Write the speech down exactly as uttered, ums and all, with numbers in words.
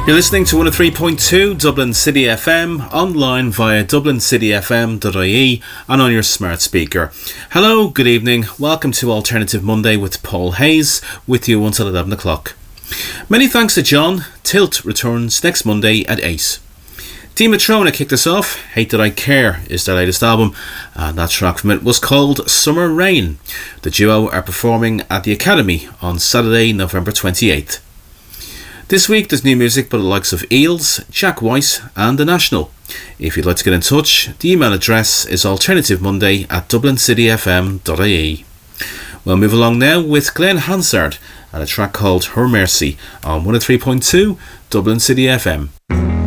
You're listening to one oh three point two Dublin City F M, online via dublin city f m dot i e and on your smart speaker. Hello, good evening, welcome to Alternative Monday with Paul Hayes, with you until eleven o'clock. Many thanks to John. Tilt returns next Monday at eight. Dimatrona kicked us off. Hate That I Care is their latest album, and that track from it was called Summer Rain. The duo are performing at the Academy on Saturday, November twenty-eighth. This week there's new music by the likes of Eels, Jack White and The National. If you'd like to get in touch, the email address is alternative-monday at dublin city f m dot i e. We'll move along now with Glenn Hansard and a track called Her Mercy on one oh three point two Dublin City F M.